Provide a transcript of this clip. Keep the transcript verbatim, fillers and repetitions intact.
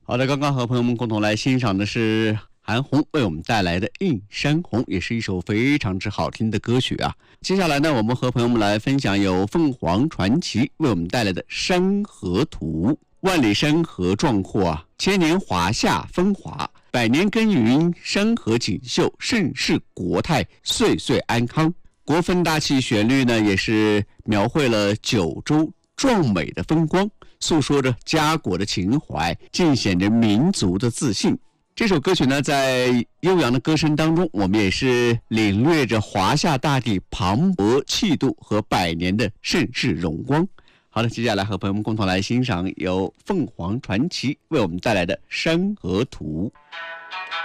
好的，刚刚和朋友们共同来欣赏的是韩红为我们带来的《映山红》，也是一首非常之好听的歌曲啊。接下来呢，我们和朋友们来分享由凤凰传奇为我们带来的《山河图》。万里山河壮阔啊，千年华夏风华，百年耕耘山河锦绣，盛世国泰岁岁安康。国风大气旋律呢，也是描绘了九州壮美的风光，诉说着家国的情怀，尽显着民族的自信。这首歌曲呢，在悠扬的歌声当中，我们也是领略着华夏大地磅礴气度和百年的盛世荣光。好的，接下来和朋友们共同来欣赏由凤凰传奇为我们带来的《山河图》。